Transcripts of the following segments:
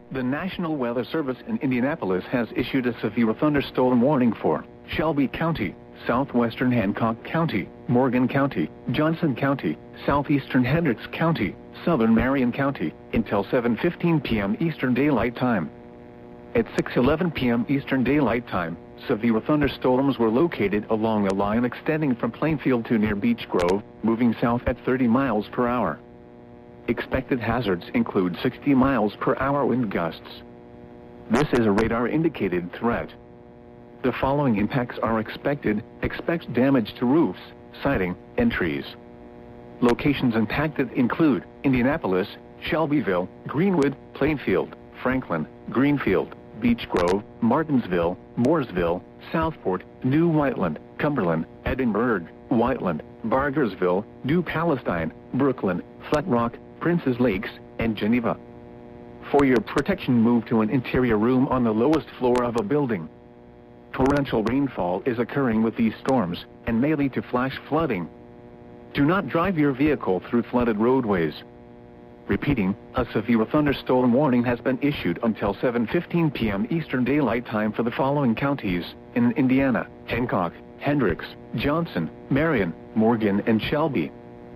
The National Weather Service in Indianapolis has issued a severe thunderstorm warning for Shelby County, southwestern Hancock County, Morgan County, Johnson County, southeastern Hendricks County, southern Marion County, until 7:15 p.m. Eastern Daylight Time. At 6:11 p.m. Eastern Daylight Time, severe thunderstorms were located along a line extending from Plainfield to near Beech Grove, moving south at 30 miles per hour. Expected hazards include 60 miles per hour wind gusts. This is a radar-indicated threat. The following impacts are expected. Expect damage to roofs, siding, and trees. Locations impacted include Indianapolis, Shelbyville, Greenwood, Plainfield, Franklin, Greenfield, Beech Grove, Martinsville, Mooresville, Southport, New Whiteland, Cumberland, Edinburgh, Whiteland, Bargersville, New Palestine, Brooklyn, Flat Rock, Princes Lakes, and Geneva. For your protection, move to an interior room on the lowest floor of a building. Torrential rainfall is occurring with these storms and may lead to flash flooding. Do not drive your vehicle through flooded roadways. Repeating, a severe thunderstorm warning has been issued until 7:15 p.m. Eastern Daylight Time for the following counties in Indiana: Hancock, Hendricks, Johnson, Marion, Morgan, and Shelby.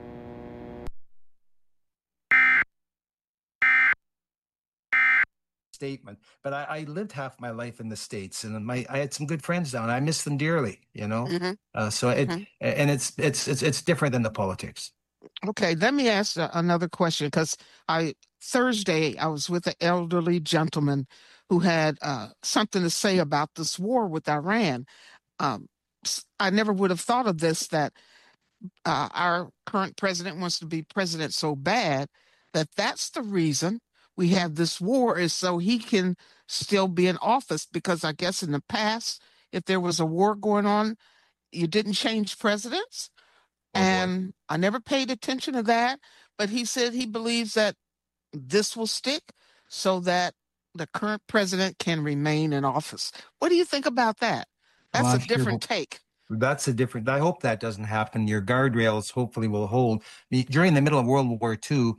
Statement, but I lived half my life in the States, and I had some good friends down. I miss them dearly, you know. And it's different than the politics. Okay, let me ask another question, because Thursday I was with an elderly gentleman who had something to say about this war with Iran. I never would have thought of this, that our current president wants to be president so bad that that's the reason we have this war, is so he can still be in office. Because I guess in the past, if there was a war going on, you didn't change presidents. And I never paid attention to that. But he said he believes that this will stick so that the current president can remain in office. What do you think about that? That's a different take. That's a different. I hope that doesn't happen. Your guardrails hopefully will hold. During the middle of World War II,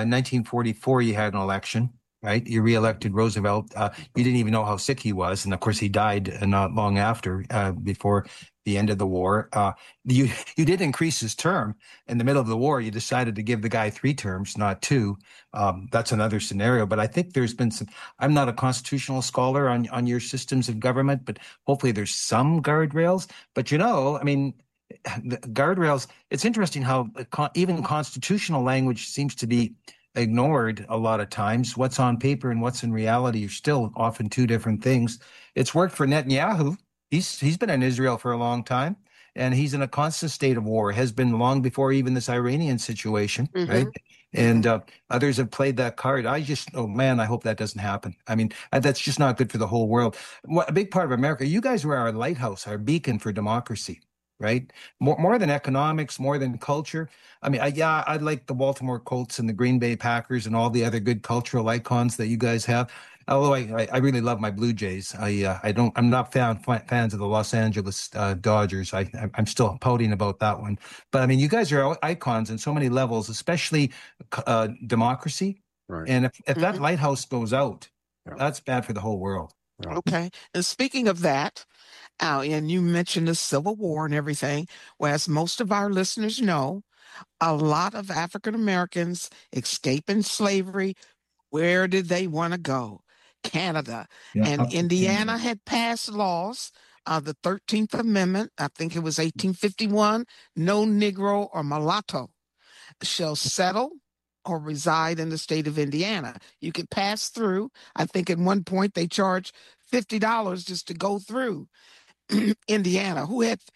1944, you had an election, right? You reelected Roosevelt. You didn't even know how sick he was, and of course, he died not long after, before the end of the war. You did increase his term in the middle of the war. You decided to give the guy 3 terms, not 2. That's another scenario. But I think there's been some. I'm not a constitutional scholar on your systems of government, but hopefully there's some guardrails. But I mean, the guardrails. It's interesting how even constitutional language seems to be ignored a lot of times. What's on paper and what's in reality are still often 2 different things. It's worked for Netanyahu. He's been in Israel for a long time, and he's in a constant state of war. Has been long before even this Iranian situation, right? And others have played that card. I hope that doesn't happen. I mean, that's just not good for the whole world. A big part of America, you guys were our lighthouse, our beacon for democracy, right? More than economics, more than culture. I mean, I like the Baltimore Colts and the Green Bay Packers and all the other good cultural icons that you guys have. Although I really love my Blue Jays. I'm not fans of the Los Angeles Dodgers. I'm still pouting about that one. But I mean, you guys are icons in so many levels, especially democracy. Right. And if that lighthouse goes out, that's bad for the whole world. Okay. And speaking of that, and you mentioned the Civil War and everything, well, as most of our listeners know, a lot of African Americans escaping slavery, where did they want to go? Canada. And Indiana had passed laws, the 13th Amendment, I think it was 1851, no Negro or mulatto shall settle or reside in the state of Indiana. You could pass through. I think at one point they charged $50 just to go through Indiana. Who had,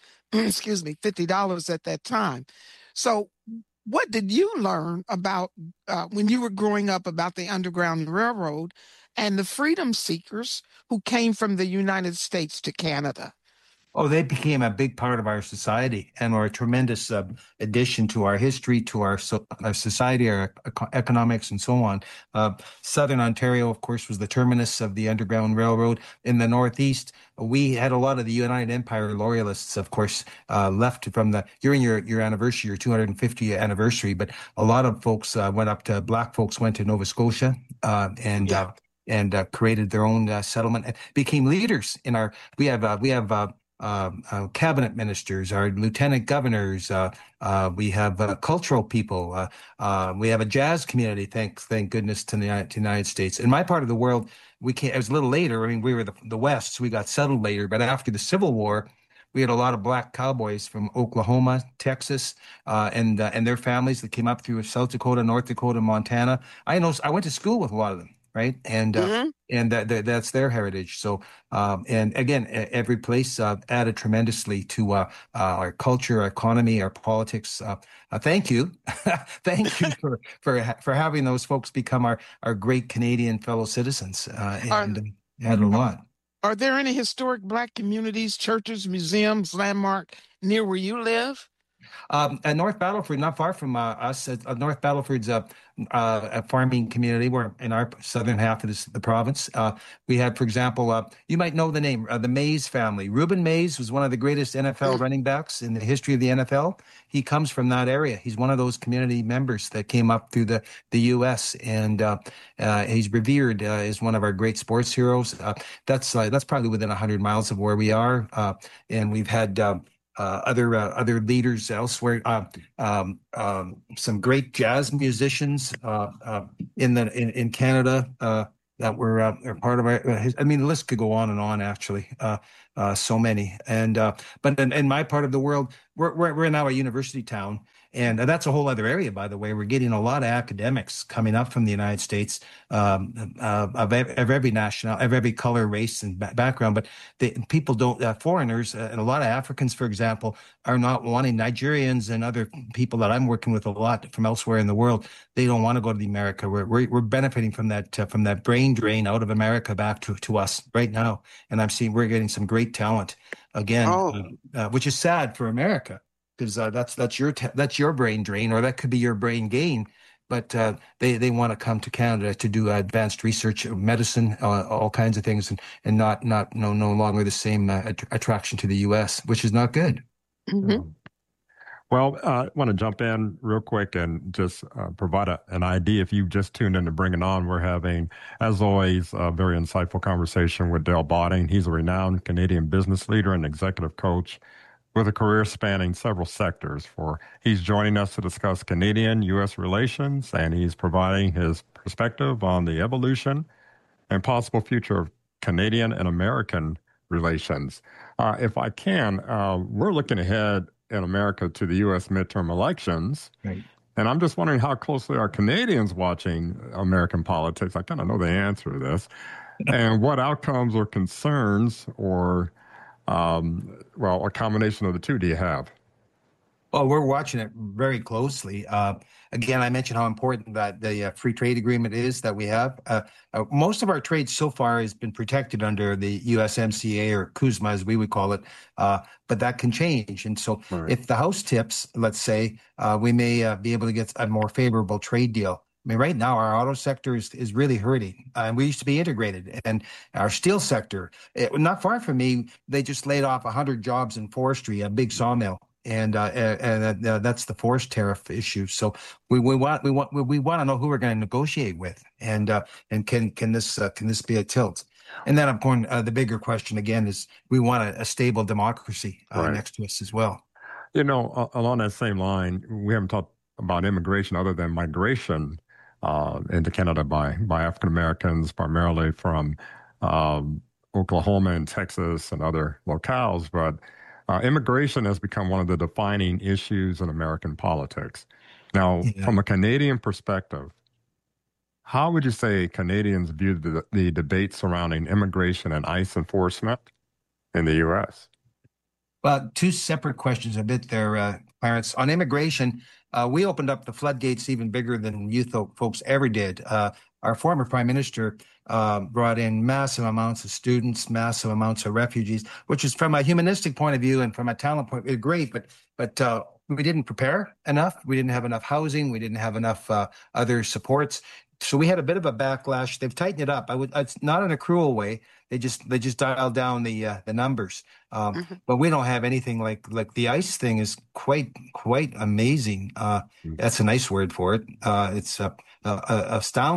$50 at that time? So what did you learn about when you were growing up about the Underground Railroad and the freedom seekers who came from the United States to Canada? Oh, they became a big part of our society and were a tremendous addition to our history, to our society, our economics, and so on. Southern Ontario, of course, was the terminus of the Underground Railroad. In the Northeast, we had a lot of the United Empire Loyalists, of course, left from during your anniversary, your 250th anniversary, but a lot of folks black folks went to Nova Scotia, created their own settlement and became leaders in our. We have cabinet ministers, our lieutenant governors. We have cultural people. We have a jazz community. Thank goodness to the United States. In my part of the world, we came. It was a little later. I mean, we were the West, so we got settled later. But after the Civil War, we had a lot of black cowboys from Oklahoma, Texas, and their families that came up through South Dakota, North Dakota, Montana. I went to school with a lot of them, right? And that's their heritage. So, and again, every place added tremendously to our culture, our economy, our politics. Thank you, thank you for having those folks become our great Canadian fellow citizens, and added a lot. Are there any historic Black communities, churches, museums, landmark near where you live? At North Battleford, not far from us, North Battleford's a farming community. We're in our southern half of the province. We had, for example, you might know the name, the Mays family. Reuben Mays was one of the greatest NFL running backs in the history of the NFL. He comes from that area. He's one of those community members that came up through the U.S. and he's revered as one of our great sports heroes. That's probably within 100 miles of where we are, and we've had. Other leaders elsewhere, some great jazz musicians in Canada that were are part of our. I mean, the list could go on and on. Actually, so many. And but in my part of the world, we're now a university town. And that's a whole other area, by the way. We're getting a lot of academics coming up from the United States of every of every color, race, and background. But people don't, foreigners, and a lot of Africans, for example, are not wanting. Nigerians and other people that I'm working with a lot from elsewhere in the world, they don't want to go to America. We're benefiting from that brain drain out of America back to us right now. And we're getting some great talent again, which is sad for America. Because that's your brain drain, or that could be your brain gain. But they want to come to Canada to do advanced research, medicine, all kinds of things, and no longer the same attraction to the U.S., which is not good. Mm-hmm. Well, I want to jump in real quick and just provide an idea. If you've just tuned in to Bring It On, we're having, as always, a very insightful conversation with Dale Botting. He's a renowned Canadian business leader and executive coach with a career spanning several sectors. He's joining us to discuss Canadian-U.S. relations, and he's providing his perspective on the evolution and possible future of Canadian and American relations. If I can, we're looking ahead in America to the U.S. midterm elections. Right. And I'm just wondering how closely are Canadians watching American politics? I kind of know the answer to this. And what outcomes or concerns or a combination of the two do you have? Well, we're watching it very closely. Again, I mentioned how important that the free trade agreement is that we have. Most of our trade so far has been protected under the USMCA, or CUSMA, as we would call it, but that can change. And so if the House tips, let's say, we may be able to get a more favorable trade deal. I mean, right now, our auto sector is really hurting. We used to be integrated, and our steel sector, not far from me, they just laid off 100 jobs in forestry, a big sawmill, and that's the forest tariff issue. So we want to know who we're going to negotiate with, and can this be a tilt? And then, of course, the bigger question again is we want a stable democracy next to us as well. You know, along that same line, we haven't talked about immigration other than migration into Canada by African Americans, primarily from Oklahoma and Texas and other locales. But immigration has become one of the defining issues in American politics. Now, from a Canadian perspective, how would you say Canadians view the debate surrounding immigration and ICE enforcement in the U.S.? Well, two separate questions a bit there, Clarence. On immigration, we opened up the floodgates even bigger than you folks ever did. Our former prime minister brought in massive amounts of students, massive amounts of refugees, which is from a humanistic point of view and from a talent point of view, great, but we didn't prepare enough. We didn't have enough housing. We didn't have enough other supports. So we had a bit of a backlash. They've tightened it up. It's not in a cruel way. They just dialed down the numbers. But we don't have anything like the ICE thing is quite amazing. That's a nice word for it. It's astounding.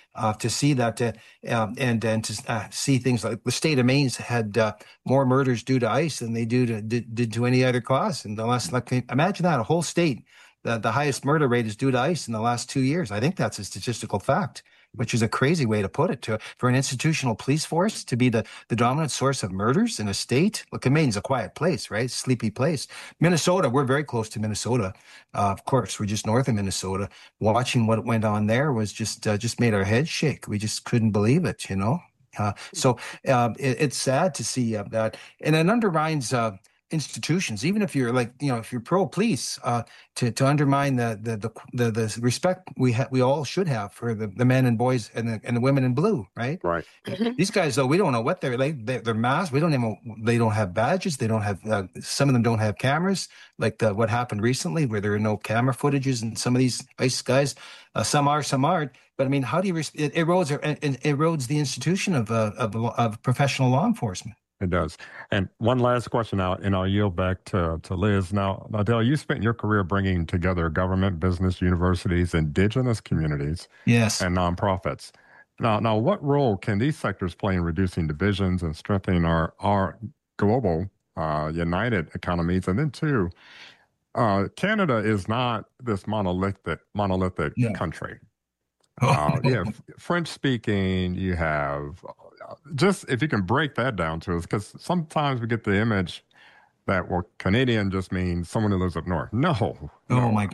to see that, and to see things like the state of Maine's had more murders due to ICE than they did to any other cause in the last. Like, imagine that, a whole state, the highest murder rate is due to ICE in the last 2 years. I think that's a statistical fact, which is a crazy way to put it. For an institutional police force to be the dominant source of murders in a state. Look, Maine's a quiet place, right? Sleepy place. Minnesota, we're very close to Minnesota. Of course, we're just north of Minnesota. Watching what went on there was just made our heads shake. We just couldn't believe it, you know? It's sad to see that, and it undermines institutions. Even if you're if you're pro police, to undermine the respect we all should have for the men and boys and the women in blue, right? Right. These guys, though, we don't know what they're like. They're masked. We don't even. They don't have badges. They don't have. Some of them don't have cameras. Like what happened recently, where there are no camera footages, and some of these ICE guys, some are, some aren't. But I mean, how do you? It erodes the institution of professional law enforcement. It does. And one last question now, and I'll yield back to Liz. Now, Dale, you spent your career bringing together government, business, universities, indigenous communities, yes, and nonprofits. Now, what role can these sectors play in reducing divisions and strengthening our global united economies? And then, too, Canada is not this monolithic country. French speaking, you have just, if you can break that down to us, because sometimes we get the image that, well, Canadian just means someone who lives up north. No. Oh, my